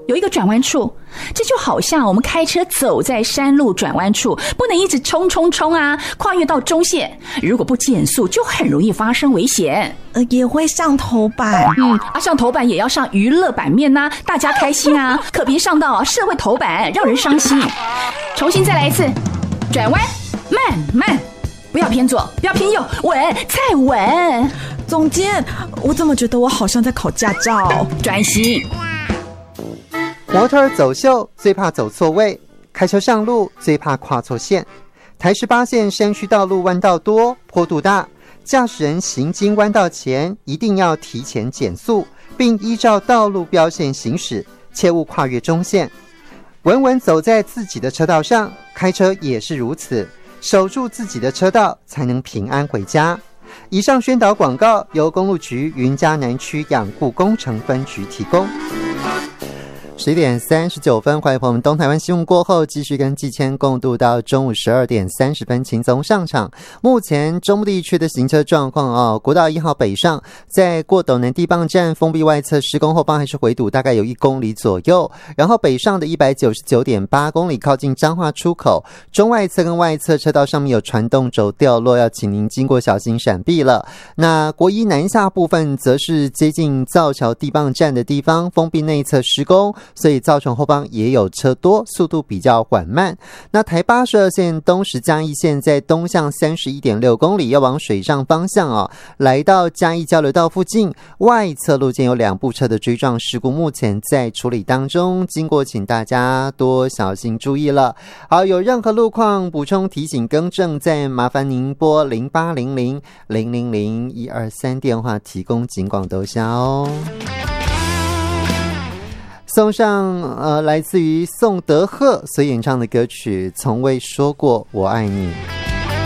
有一个转弯处，这就好像我们开车走在山路转弯处，不能一直冲啊，跨越到中线，如果不减速就很容易发生危险。 也会上头版。 上头版也要上娱乐版面啊，大家开心啊，可别上到社会头版让人伤心。重新再来一次，转弯慢，不要偏左，不要偏右，稳，再稳。 总监，我怎么觉得我好像在考驾照？ 专心。 模特儿走秀最怕走错位，开车上路最怕跨错线。台18线山区道路弯道多，坡度大，驾驶人行经弯道前一定要提前减速，并依照道路标线行驶，切勿跨越中线。稳稳走在自己的车道上，开车也是如此，守住自己的车道，才能平安回家。以上宣导广告由公路局云嘉南区养护工程分局提供。11点39分，欢迎朋友们东台湾新闻过后继续跟季谦共度到中午12点30分，请从上场。目前中部地区的行车状况国道1号北上，在过斗南地磅站封闭外侧施工后方还是回堵，大概有1公里左右。然后北上的 199.8 公里靠近彰化出口，中外侧跟外侧车道上面有传动轴掉落，要请您经过小心闪避了。那国一南下部分则是接近造桥地磅站的地方封闭内侧施工，所以造成后方也有车多，速度比较缓慢。那台82线东石嘉义线在东向 31.6 公里，要往水上方向来到嘉义交流道附近，外侧路线有2部车的追撞事故，目前在处理当中，经过请大家多小心注意了。好，有任何路况补充提醒更正，再麻烦您拨0800-000-123电话提供警广兜下哦。送上来自于宋德赫所演唱的歌曲《从未说过我爱你》。